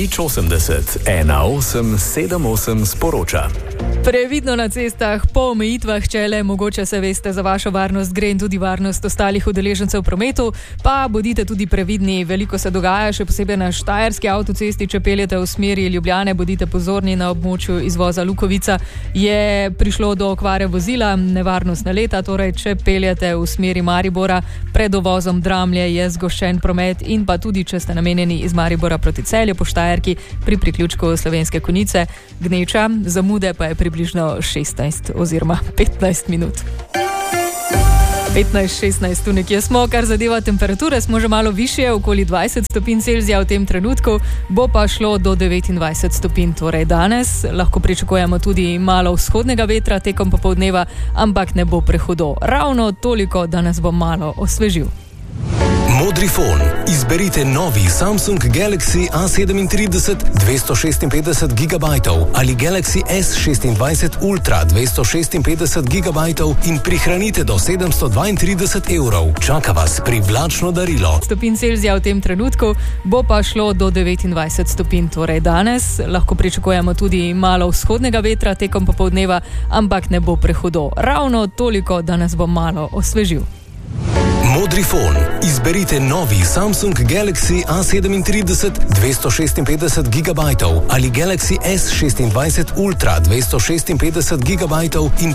Nič 80 18 78 sporoča. Previdno na cestah, po omejitvah, če le mogoče se veste, za vašo varnost gre in tudi varnost ostalih udeležencev v prometu, pa bodite tudi previdni. Veliko se dogaja, še posebej na štajerski avtocesti, če peljete v smeri Ljubljane, bodite pozorni. Na območju izvoza Lukovica je prišlo do okvare vozila, nevarnost naleta, torej če peljete v smeri Maribora, pred uvozom Dramlje je zgoščen promet in pa tudi, če ste namenjeni iz Maribora proti Celju po Štajerki pri priključku Slovenske Konjice, Gneča, zamude pa je približno 16 oziroma 15 minut. 15-16 tu nekje smo, kar zadeva temperature, smo že malo višje, okoli 20 stopinj Celzija v tem trenutku, bo pa šlo do 29 stopinj, torej danes lahko pričakujemo tudi malo vzhodnega vetra tekom popoldneva, ampak ne bo prehudo. Ravno toliko, da nas bo malo osvežil. Modrifon. Izberite novi Samsung Galaxy A37 256 GB ali Galaxy S26 Ultra 256 GB in prihranite do 732 €. Čaka vas privlačno darilo. Stopinj Celzija v tem trenutku, bo pa šlo do 29 stopinj, torej danes lahko pričakujemo tudi malo vzhodnega vetra tekom popoldneva, ampak ne bo prehudo. Ravno toliko, da nas bo malo osvežil. Modrifon. Izberite novi Samsung Galaxy A37 256 GB ali Galaxy S26 Ultra 256 GB in